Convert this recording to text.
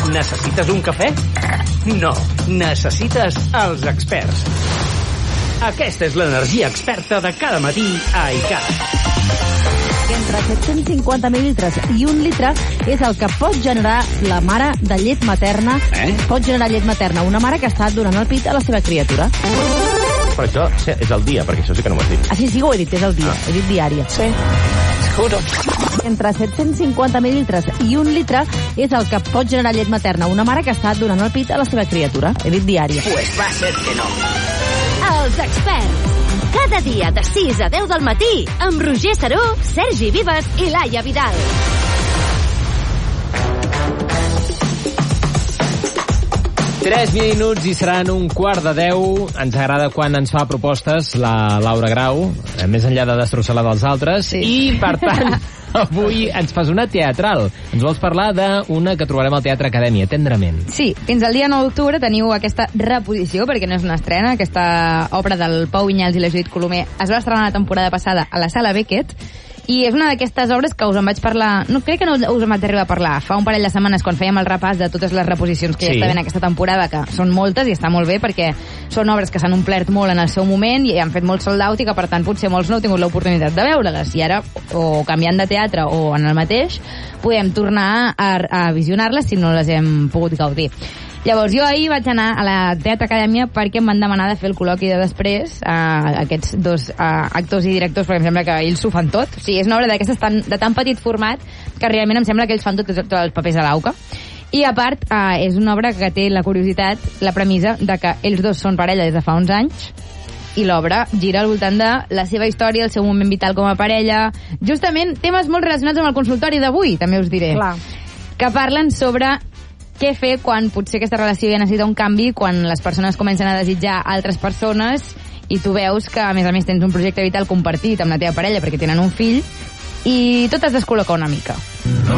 Necessites un cafè? No, necessites els experts. Aquesta és l'energia experta de cada matí a ICAT. Entre 750 mil·lilitres i 1 litre és el que pot generar la mare de llet materna. Pot generar llet materna una mare que està donant el pit a la seva criatura. Però això és el dia, perquè això sí que no m'ho has dit. Sí, ho he dit, és el dia. He dit diària. Sí. Seguro. Entre 750 mil·lilitres i 1 litre és el que pot generar llet materna una mare que està donant el pit a la seva criatura. He dit diària. Pues va ser que no. Els experts. Cada dia de 6 a 10 del matí amb Roger Saró, Sergi Vives i Laia Vidal. Tres minuts i seran 11:45. Ens agrada quan ens fa propostes la Laura Grau, més enllà de destrossar-la dels altres. Sí. I, per tant, avui ens fas una teatral. Ens vols parlar d'una que trobarem al Teatre Acadèmia, Tendrament. Sí, fins al dia 9 d'octubre teniu aquesta reposició, perquè no és una estrena. Aquesta obra del Pau Vinyals i la Judit Colomer es va estrenar la temporada passada a la Sala Beckett, i és una d'aquestes obres que us en vaig parlar... No, crec que no us en vaig arribar a parlar fa un parell de setmanes quan fèiem el repàs de totes les reposicions que hi està havent aquesta temporada, que són moltes i està molt bé perquè són obres que s'han omplert molt en el seu moment i han fet molt sold out i que per tant potser molts no heu tingut l'oportunitat de veure-les, i ara o canviant de teatre o en el mateix podem tornar a visionar-les si no les hem pogut gaudir. Llavors, jo ahir vaig anar a la Teatre Acadèmia perquè em van demanar de fer el col·loqui de després a aquests dos actors i directors, perquè em sembla que ells ho fan tot. O sigui, és una obra d'aquestes de tan petit format que realment em sembla que ells fan tots els papers a l'auca. I a part, és una obra que té la curiositat, la premissa de que ells dos són parella des de fa uns anys, i l'obra gira al voltant de la seva història, el seu moment vital com a parella, justament temes molt relacionats amb el consultori d'avui, també us diré. Clar. Que parlen sobre què fer quan potser aquesta relació ja necessita un canvi, quan les persones comencen a desitjar altres persones i tu veus que a més tens un projecte vital compartit amb la teva parella perquè tenen un fill i tot es descol·loca una mica.